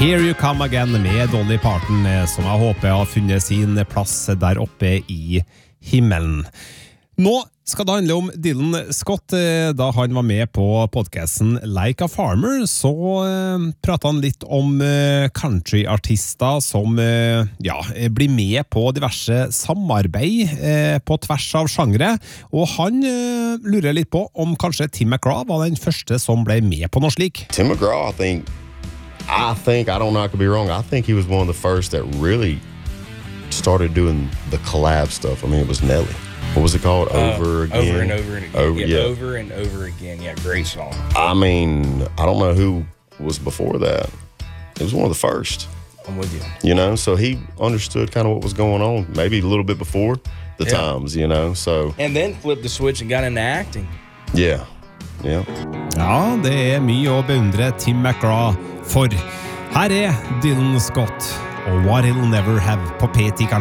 Here You Come Again med Dolly Parton, som jeg håper har funnet sin plass der oppe I himmelen. Nå skal det handle om Dylan Scott. Da han var med på podcasten Like a Farmer, så pratet han litt om countryartister som blir med på diverse samarbeid på tvers av sjangre. Og han lurer litt på om kanskje Tim McGraw var den første som ble med på noe slik. Tim McGraw, I don't know, I could be wrong. I think he was one of the first that really started doing the collab stuff. I mean, it was Nelly. What was it called? Over Again? Over and Over and Again. Over and Over Again. Yeah, great song. I mean, I don't know who was before that. It was one of the first. I'm with you. You know, so he understood kind of what was going on, maybe a little bit before the times, you know, so. And then flipped the switch and got into acting. Yeah. Ja, det mye å beundre Tim McGraw for. Her Dylan Scott og What He'll Never Have på P10 kanskje.